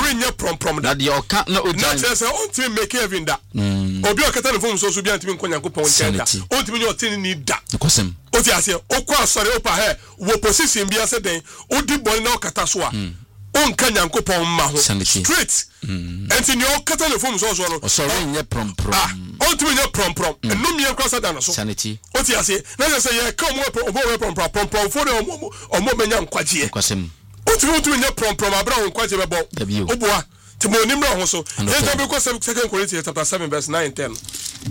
prom da de oka na ojan na say on ti make even da obi okata ne fom so bi antimi nkonya Yakopɔn ntenda on ti me otini ni da nkosem oti ase okwa asore opa he wo position bi ase den odi bol na okata so a on kan Yakopɔn ma ho straight enti ne okata ne fom so no orenye prom on ti me prom no mi enkwasa da no so sanity oti ase na say ye come prom for the omo menya nkwaje nkosem oti me prom abra nkwaje bebo oboa ti mo nimra ho so ye ka be ko 2 Corinthians chapter 7 verse 9 and 10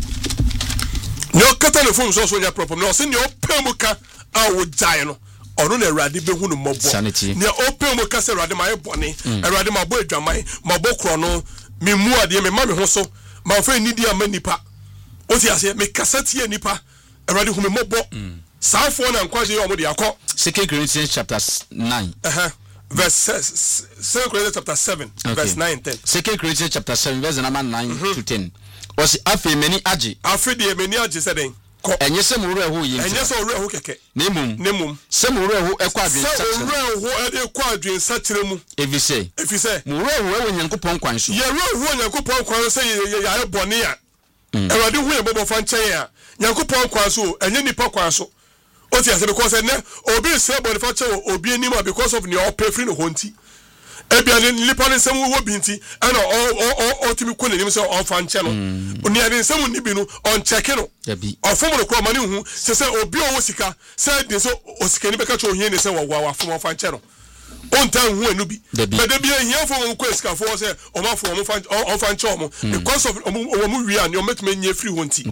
ne okata ne fom so nya prom no se ne opemu ka a wo jai no ono na Awurade be hu no mobo ne opemu ka se Awurade ma ye bone Awurade ma bo adwaman ma bo kro no me mu ade me ma me ho so ma fa nidi amanipa oti ase me kasati nipa Awurade hu me mobo saafo na nkwaje yo mo de akọ 2 Corinthians chapter 9 verse 2 Corinthians chapter 7 verse 9 and 10 2 Corinthians chapter 7 verse number 9 to 10 was afi meni age said den enye se mo reho yi enye se ore ho keke nemum se mo reho ekwa adwen sa se reho e de kwa adwen sa kire mu efise mo reho e Nyankopɔn kwan so ye reho Nyankopɔn kwan so ya bɔne a Awurade hu ye bobo fa nkyɛn a Nyankopɔn kwan so enye nipa kwan so o ti ase because ne obi se bɔne fa kyɛ obi anim because of ne opefri no honti ebia ne nipa ne nsɛm wo bi nti ana o timi ko n'anim sɛ ɔfa nkyɛ no ne ade nsɛm ni bi no on check no ɔfom no kɔ ma ne hu sɛ obi ɔwɔ sika sɛ de so osika ni bɛka kyɛ ohie ne sɛ wa fom ɔfa nkyɛ no ontan hu anu bi bɛda bi ahia fom ko sika fo sɛ ɔmafo ɔfa nkyɛ ɔmo because of ɔmo wi an ɔmetuma nye free ho nti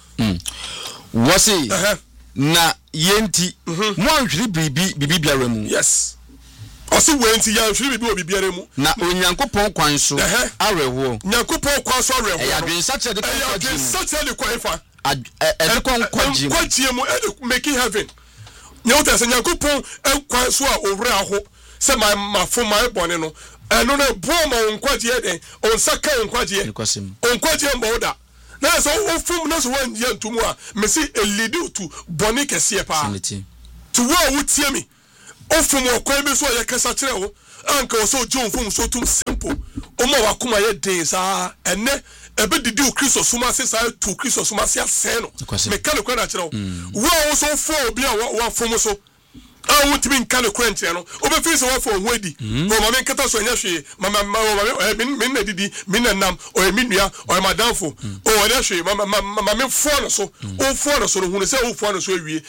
wɔse na yenti mo anhwiri bibi biara mu yes osi wenti ya hwiri bibi obi biara mu na Onyankopɔn kwan so areho Nyankopɔn kwan so areho ya dwen sache de kwan fa e kwaji mu e make heaven nyota se Nyankopɔn kwan so a owre aho se ma fo ma bɔne no eno na bo ma nkwaji e den on saka nkwaji onkwaji mboda na so ofum na so wan ye ntumu a mesi elidi to bɔne kɛse pa to wo wo tie me ofum okwan bi so ye kasa kire wo anka wo so jo ofum so tum simple o ma wa kuma ye den sa ene ebe didi o Kristo suma se sa to Kristo suma se asen no me ka le kwa na kire wo so fo obi a wa fom so a wo timi nka le kwa ntia no o be fi so wa fo ho adi o ma me nkata so nya hwe mama me na didi me na nam o e minua o e madamfo o nya hwe mama me fo no so o fo no so no hu se o fo no so awie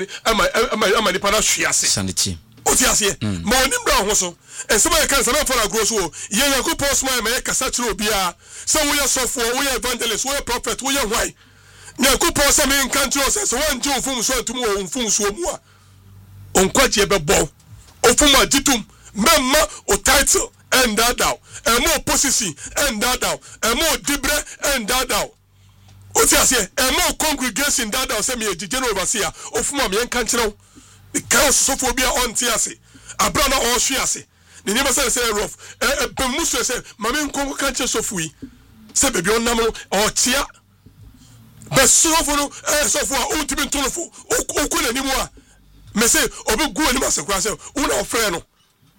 amani pana hwe ase sanity o ti ase ma onim bra ho so ense ba kan sana for na grow so ye yakopon smile ma ye kasa kire obi a se wo ye sofo wo ye evangelist wo ye prophet wo ye hwan yakopon se me nkan tro se wan je ofum so antum wo ofum so mu a onkwaje bebo ofum agitum memma o title and dadao emo position and dadao emo dibre and dadao o ti ase emo congregation dadao se me ejije no overseer ofum am ye nkan kire because so be on tiase abra na o hwe ase ne nyema say rough be muso say mame nkonko kanche sofui say bebi onam no o tia be sofo no sofo a ultimi tonofo o na nimu a me say obi gu ani masakura say una ofre no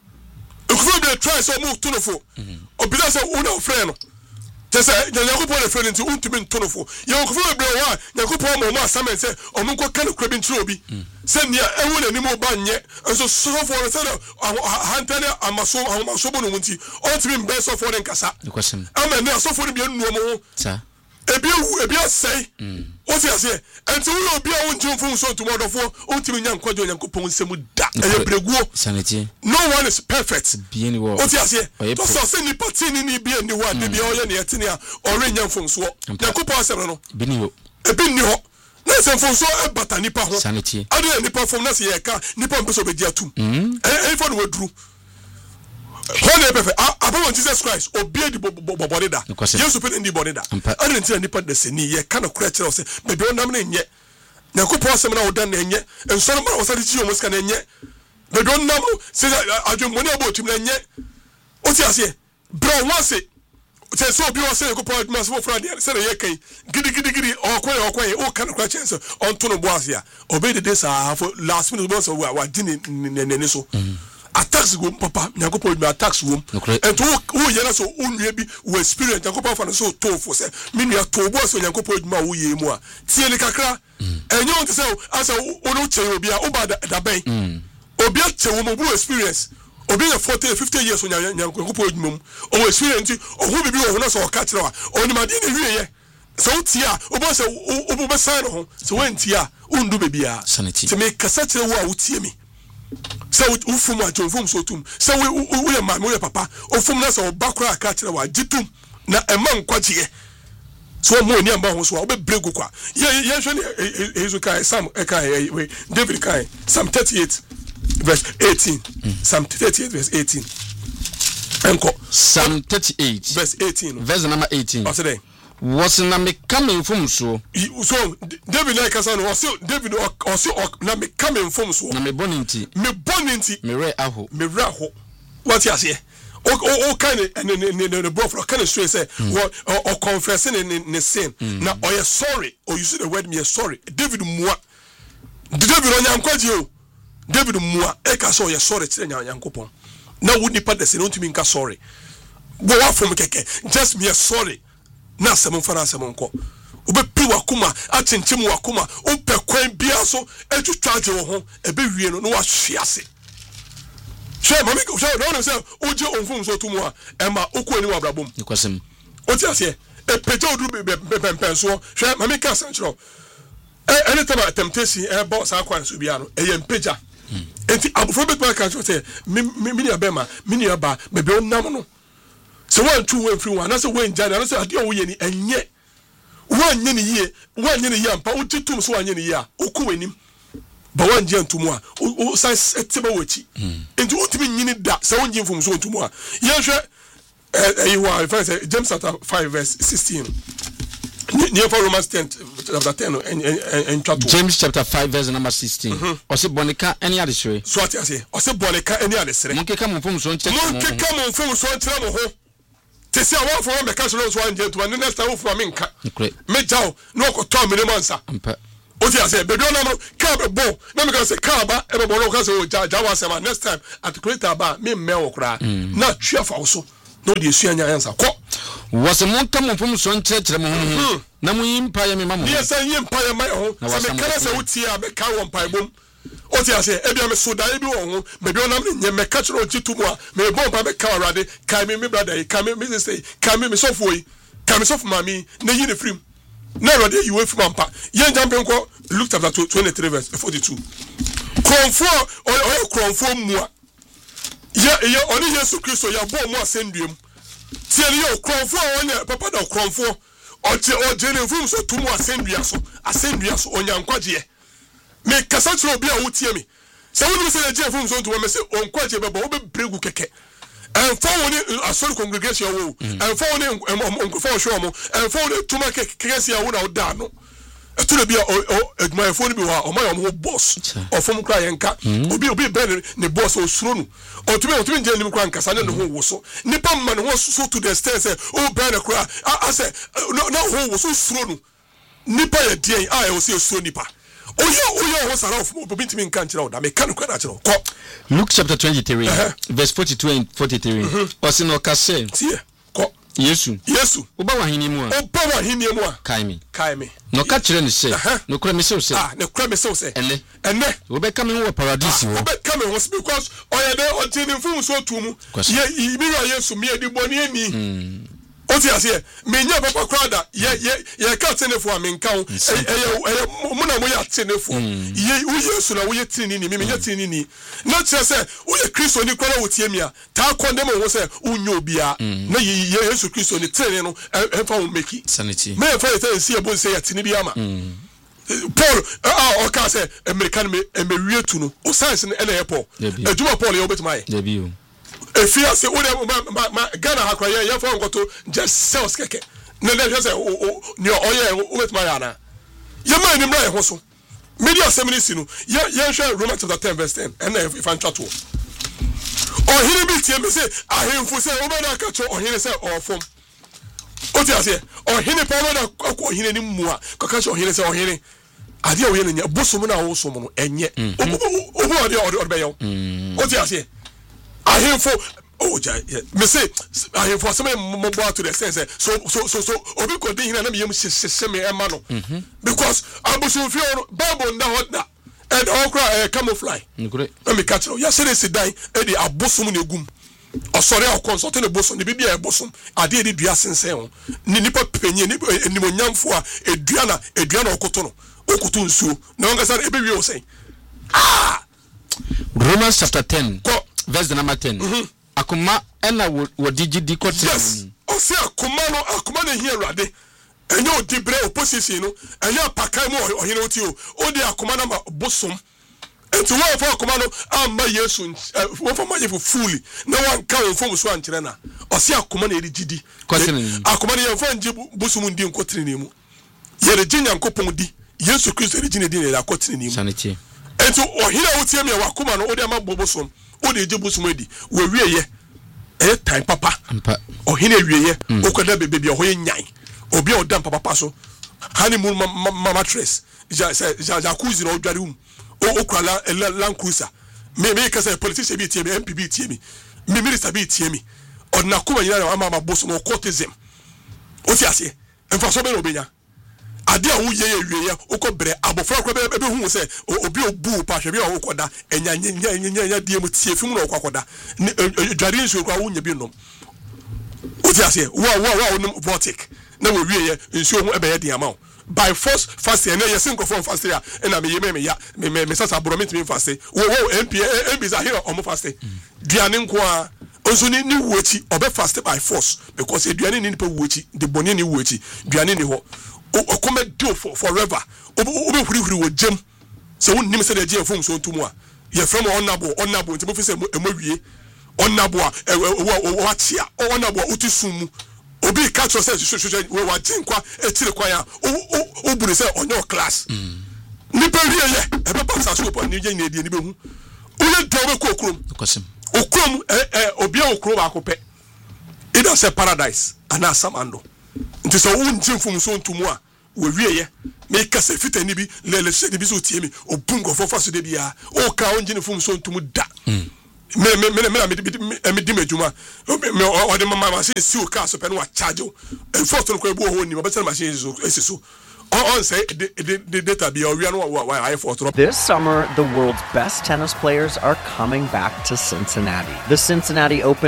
ekufo be try say mo tonofo obi da say una ofre no tese yakopon e friend nti ultimi tonofo yakofo be wa yakopon mo asamen say omunko kan kura bi ntro obi say nia ewu na nimu ba nye enso sofo no say hantane amaso bo no nti ultimi be sofo den kasa amen na sofo no bi enu mo sa ebi asay o ti ase enti wo obi a wonjin fun so to modofo ultimi nyan kwajo yankopon nsemu da e breguo sanity no one is perfect bi ni wo o ti ase to so say ni patini ni bi ni wa de bi o ye ne yetini a ore nyan fun so yankopon asem no bi ni wo ebi ni ho na se fun so e bata nipa ho sanity ade nipa fun na se ye ka nipa mpeso be di atum e fo no waduru Holy perfect. About Jesus Christ, obey the body da. Jesus put in the body da. I didn't tell anybody the sin. Ye kind of creature say, maybe on them nye. Na ko po asem na odan na nye. En so no was adi almost can nye. Maybe on them say adwumoni about him na nye. O ti ase. Bro wan say so obi wan say ko po adwuma so for ade say ye kan. Gidi okwan o kind of creature say on to no boas ya. Obey the days for last minute boss wa dini ne so. Attacks go papa nyakopo me attacks wo and wo yena so unwe bi wo experience nyakopo fa no so to fo se me nua to bo so nyakopo aduma wo ye mu a tie ni kakra enye on say asa wo no che obi a wo ba da ben obi a che wo mo experience obi a 40 50 years on nyakopo aduma mu o experience o hu bibi wo no so ka kire wa oni ma di ni hwie ye so tia o bo se o bo sign ho so wen tia undu bebi a te me kasa kire wo a wo tie mi so ufum a jonfum so tum so we ya ma we papa ofum na so bakura aka kire wa gitum na ema nkwagie so mo ni amba ho so we bregu kwa ye hwe ne ezuka sam we David kai Psalm 38 verse 18 Psalm 38 verse 18 enko Psalm 38 verse 18 verse number 18 o say was na me coming from so David like kasa no also David also na me coming from so na me boninti me re aho what you say o kind ne bro for kind of say o confessing in sin na o you sorry or you see the word me sorry David mua David onyankwaji o David mua e ka so you sorry tire nyankopon na wo nipa de sin ontumi nka sorry wo wa from keke just me sorry na asem fara asem nko obepi wakuma achinchem wakuma ope kwan bia so etwatwaje wo ho ebe wie no wa hwiase hwe mami ko hwe no say oje onfum so tumu a ema okoni wa brabom nikwasem oti ase epeja oduru bempenso hwe mami ka sanchro anytime temptation boss akwan so bia no empeja enti abufo betwa ka say mini abema mini aba bebe onam no so one two one free one na so when jana na so ade o ye ni enye wanye ni ye ampa o titum so wanye ni ye a okuwenim ba wanje antumu a o sai eteba wachi enti o timi nyini da so wanje mfum so antumu a ye hwe wa if I say James chapter 5 verse 16 near for Romans 10 chapter 10 and chapter James chapter 5 verse number 16 o se bonika any adesere so ati ase o se bonika any adesere monkeka mfum so nche mo ho tesi a wa for me ka so so anje to next time for me nka me jaw no ko to me mansa o ti ase baby ona no car be bo na me ka say car ba e be bo no ka say o jawa say next time articulate ba me wo kra na twa fa wo so no de esu anya answer ko was mo tam fom so nkyerɛkyerɛ mo ho na mo yimpa ya me ma mo yes say yimpa ya ma ho say me kara say wuti a be ka wo mpa bom o ti ase e bia me so da e bi wo ho me bi onam nye me ka kyerɛ o ti tu mo a me bo mpa be ka awrade kai me brother kai me say kai me so foi kai me so mami na yi ne frim na awrade yi we fim ampa ye jampe nko Luke chapter 23 verse 42 kronfo o kronfo mu a ye oni Yesu Kristo ya bo mu asenduem tie ye kronfo o papa da kronfo o jene fum so tumu asendua so onyankwaje me kasa tro obi a wotie me se wonu se je fum so tumu me se onkwaje bebo obe bregu keke enfo woni asori congregation wo enfo woni onkofo show mo enfo woni tuma keke se ya wo na oda no etule bia eduma phone bi wa o ma yo boss ofom kra yenka obi ben ne boss o suro no otumi nje nim kra nkasa ne ho wo so nipa ma ne ho so to the extent say o ben kra I say no ho wo so suro no nipa ye dien a e wo se suro nipa oyo ho sara of obi ntimi nka nkyira o da me kan kra na kyira ko Luke chapter 23 verse 42 and 43 osino ka say ko Yesu oba wa hini mu a kai me no ka kire ne se no kura me se ne kura me se ene oba ka me wo paradise wo oba ka me wo because oyede otini fun so tumu ye bi wa Yesu me edi boni ani o ti ase me nya papa kwada ye ka tenefo a me nka wo mu na mo ya tenefo ye wo Yesu na wo ye tini ni me nya tini ni na kire se wo ye Kristo ni kwara wo tie mi a ta condemn wo se unyo obia na ye Yesu Kristo ni tini no enfa wo meki sanity me fa ye se ye bo se ya tini bi ama Paul o ka se American me wie tu no o science na e Paul ejuma Paul ye obetuma ye debi o efia se wo ma Ghana ha kwa ye fa ngoto just sales keke na le say ni oye obetuma ya na ye ma ni mra ye ho so media seminary no ye hwe Romans chapter 10 verse 10 and if an chat wo o hiri bi tie me say ahemfo say obeda ka cho o hiri say o fom o ti ase o hiri pa obeda ko hiri ni mu a ka cho o hiri say o hiri ade o ye nya bosom na wo som no enye obo ade be yo o ti ase ahemfo me say ahemfo some mo bo to the sense so obi ko dey hina na me yem hye me ema no because abosom fi Bible na hodna and okra camouflage na me catch ya say dey dan e dey abosom na egum osore akonsult na bosom ne bibia e bosom ade dey dua sensen ho ni nipa penye ni enimonyamfo a edua na okoto no okutu nsuo na ngasa ebe wi o say Romans chapter 10 verse number 10 akoma ena wo digidi kote yes o se akoma na hia Awurade enye odibre opposition no enye apakai mu ohine oti o de akoma na bosom enti wo fa akoma no amma Yesu wo fa maje fully na wan ka wo fom so ankyere na o se akoma na erigidi akoma na yemfa nji bosom ndi nkotre ne mu ye reginya nkopon di Yesu Kristo erigine di ne akotre ne mu sanity enti ohine otie me wa akoma no o de ama bosom o de jebusu medi we wieye time papa ohine wieye o kwada bebe bia hoye nyan obi o dam papa so honeymoon mattress jacuzzi no dware o kwala Land Cruiser me ka say politician bi tie me MP bi tie me minister bi tie me o na kuma nyina na ama boso no courtesan o ti ase enfa so be no benya ade a wo ye wieye o ko bre abofra ko be hu se obi obu pa hwe bi o ko da enya die mu tie fim no ko da dware nsu ko wo nya bi nom o ti ase wa no vortic na wo wieye nsu ho ebe ye de ama by force fast na ye sin ko fon fast ya na me ye me sasa bromet me fast wo MP za here o mo fast duane nko a onso ni wuochi obe fast by force because duane ni nipa wuochi de boni ni wuochi duane ni ho o come do for forever obe huri wo gem se won nim se de je fom so ntumu a ye from onabo nti mo fi se emowie onabo a wa chia onabo otisum obi catch yourself we wa jinkwa etire kwa ya o buru se onyo class nipa wieye ebe pass so po ni je ni die ni be hu uye dawe ko okrom okrom obi okrom akope ida se paradise ana samando nti so won jimfum so ntumu a we wieye me kasa fita ni bi lele se bi so tie mi obungo fo fa so de bia o ka onjine fum so ntum da me di medjuma me o de mama machine si o ka so pe no wa charge o photo no ko ebu ho ni ma be se machine so esiso on say the data be why photo. This summer the world's best tennis players are coming back to Cincinnati. The Cincinnati Open